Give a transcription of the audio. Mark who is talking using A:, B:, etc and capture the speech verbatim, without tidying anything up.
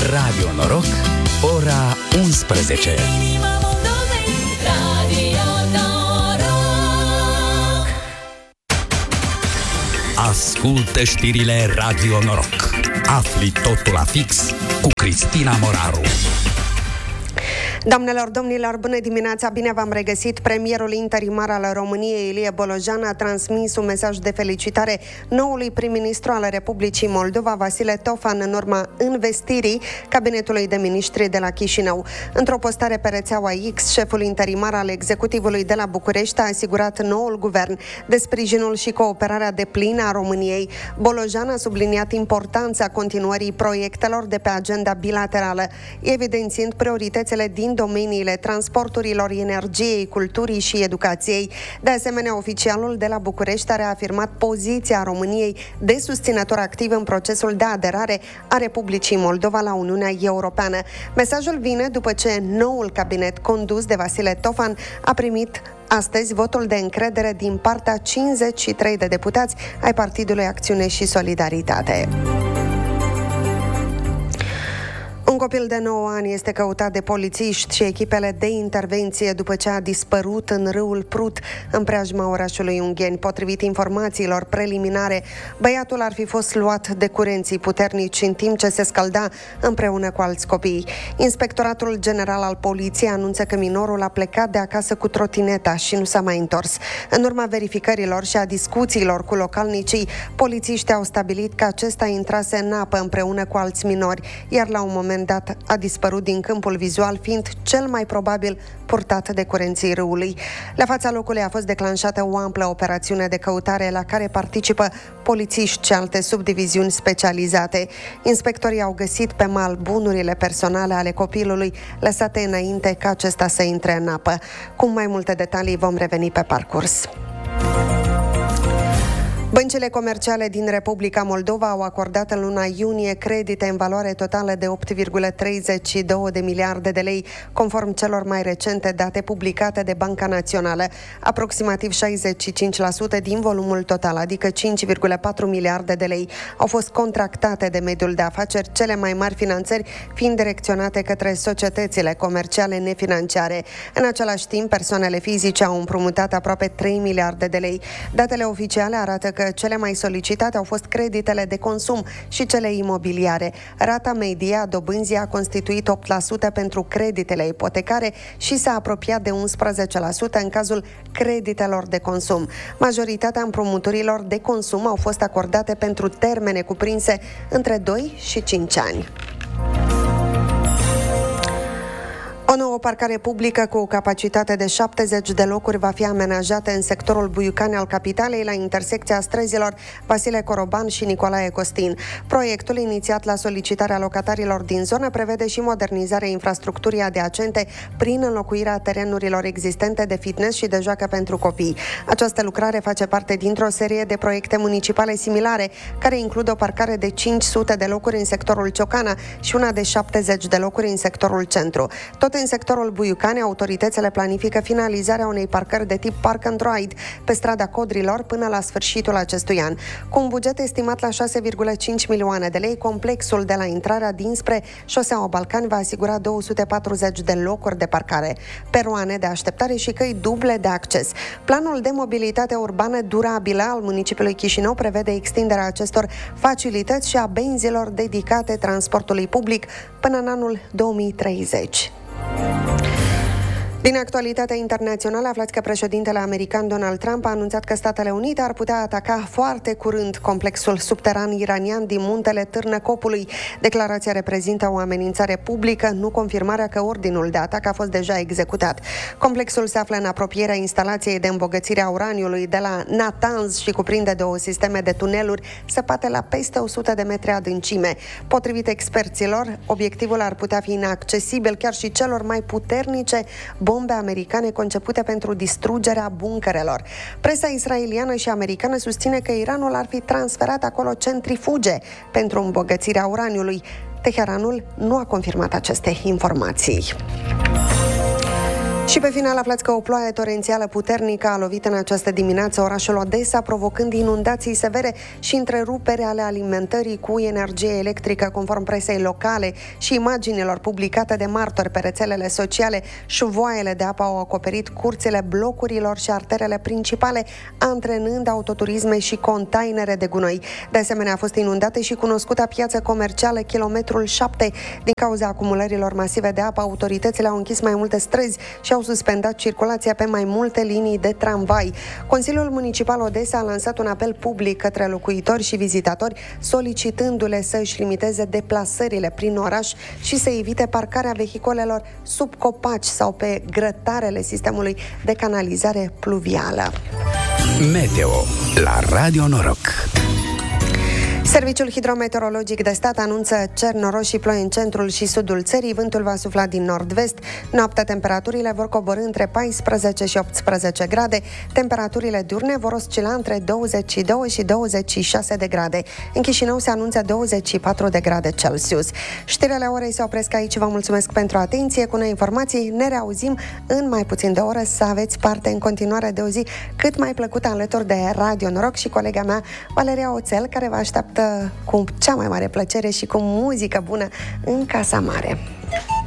A: Radio Noroc, ora unsprezece. Ascultă știrile Radio Noroc. Afli totul la fix cu Cristina Moraru.
B: Doamnelor, domnilor, bună dimineața, bine v-am regăsit. Premierul interimar al României, Ilie Bolojan, a transmis un mesaj de felicitare noului prim-ministru al Republicii Moldova, Vasile Tofan, în urma învestirii cabinetului de miniștri de la Chișinău. Într-o postare pe rețeaua X, șeful interimar al executivului de la București a asigurat noul guvern de sprijinul și cooperarea deplină a României. Bolojan a subliniat importanța continuării proiectelor de pe agenda bilaterală, evidențiind prioritățile din domeniile transporturilor, energiei, culturii și educației. De asemenea, oficialul de la București a reafirmat poziția României de susținător activ în procesul de aderare a Republicii Moldova la Uniunea Europeană. Mesajul vine după ce noul cabinet condus de Vasile Tofan a primit astăzi votul de încredere din partea cincizeci și trei de deputați ai Partidului Acțiune și Solidaritate. Un copil de nouă ani este căutat de polițiști și echipele de intervenție după ce a dispărut în râul Prut, în preajma orașului Ungheni. Potrivit informațiilor preliminare, băiatul ar fi fost luat de curenții puternici în timp ce se scălda împreună cu alți copii. Inspectoratul General al Poliției anunță că minorul a plecat de acasă cu trotineta și nu s-a mai întors. În urma verificărilor și a discuțiilor cu localnicii, polițiștii au stabilit că acesta intrase în apă împreună cu alți minori, iar la un moment dat a dispărut din câmpul vizual, fiind cel mai probabil purtat de curenții râului. La fața locului a fost declanșată o amplă operațiune de căutare la care participă polițiști și alte subdiviziuni specializate. Inspectorii au găsit pe mal bunurile personale ale copilului lăsate înainte ca acesta să intre în apă. Cu mai multe detalii vom reveni pe parcurs. Băncile comerciale din Republica Moldova au acordat în luna iunie credite în valoare totală de opt virgulă treizeci și doi de miliarde de lei, conform celor mai recente date publicate de Banca Națională. Aproximativ șaizeci și cinci la sută din volumul total, adică cinci virgulă patru miliarde de lei, au fost contractate de mediul de afaceri, cele mai mari finanțări fiind direcționate către societățile comerciale nefinanciare. În același timp, persoanele fizice au împrumutat aproape trei miliarde de lei. Datele oficiale arată că cele mai solicitate au fost creditele de consum și cele imobiliare. Rata medie a dobânzii a constituit opt la sută pentru creditele ipotecare și s-a apropiat de unsprezece la sută în cazul creditelor de consum. Majoritatea împrumuturilor de consum au fost acordate pentru termene cuprinse între doi și cinci ani. O nouă parcare publică cu o capacitate de șaptezeci de locuri va fi amenajată în sectorul Buiucani al capitalei, la intersecția străzilor Vasile Coroban și Nicolae Costin. Proiectul, inițiat la solicitarea locatarilor din zonă, prevede și modernizarea infrastructurii adiacente prin înlocuirea terenurilor existente de fitness și de joacă pentru copii. Această lucrare face parte dintr-o serie de proiecte municipale similare, care includ o parcare de cinci sute de locuri în sectorul Ciocana și una de șaptezeci de locuri în sectorul centru. Tot în sectorul Buiucani, autoritățile planifică finalizarea unei parcări de tip Park and Ride pe strada Codrilor până la sfârșitul acestui an. Cu un buget estimat la șase virgulă cinci milioane de lei, complexul de la intrarea dinspre șoseaua Balcani va asigura două sute patruzeci de locuri de parcare, peroane de așteptare și căi duble de acces. Planul de mobilitate urbană durabilă al municipiului Chișinău prevede extinderea acestor facilități și a benzilor dedicate transportului public până în anul două mii treizeci. Din actualitatea internațională, aflați că președintele american Donald Trump a anunțat că Statele Unite ar putea ataca foarte curând complexul subteran iranian din muntele Târnăcopului. Declarația reprezintă o amenințare publică, nu confirmarea că ordinul de atac a fost deja executat. Complexul se află în apropierea instalației de îmbogățire a uraniului de la Natanz și cuprinde două sisteme de tuneluri săpate la peste o sută de metri adâncime. Potrivit experților, obiectivul ar putea fi inaccesibil chiar și celor mai puternice bombe americane concepute pentru distrugerea bunkerelor. Presa israeliană și americană susține că Iranul ar fi transferat acolo centrifuge pentru îmbogățirea uraniului. Teheranul nu a confirmat aceste informații. Și pe final aflați că o ploaie torențială puternică a lovit în această dimineață orașul Odessa, provocând inundații severe și întrerupere ale alimentării cu energie electrică, conform presei locale și imaginilor publicate de martori pe rețelele sociale. Șuvoaiele de apă au acoperit curțile blocurilor și arterele principale, antrenând autoturisme și containere de gunoi. De asemenea, a fost inundată și cunoscuta piață comercială kilometrul șapte. Din cauza acumulărilor masive de apă, autoritățile au închis mai multe străzi și au suspendat circulația pe mai multe linii de tramvai. Consiliul Municipal Odessa a lansat un apel public către locuitori și vizitatori, solicitându-le să își limiteze deplasările prin oraș și să evite parcarea vehiculelor sub copaci sau pe grătarele sistemului de canalizare pluvială.
A: Meteo la Radio Noroc.
B: Serviciul Hidrometeorologic de Stat anunță cer noros și ploi în centrul și sudul țării. Vântul va sufla din nord-vest. Noaptea temperaturile vor coborî între paisprezece și optsprezece grade. Temperaturile diurne vor oscila între douăzeci și doi și douăzeci și șase de grade. În Chișinău se anunță douăzeci și patru de grade Celsius. Știrile orei se opresc aici. Vă mulțumesc pentru atenție. Cu noi informații ne reauzim în mai puțin de o oră. Să aveți parte în continuare de o zi cât mai plăcută alături de Radio Noroc și colega mea Valeria Oțel, care vă așteaptă cu cea mai mare plăcere și cu muzică bună în Casa Mare.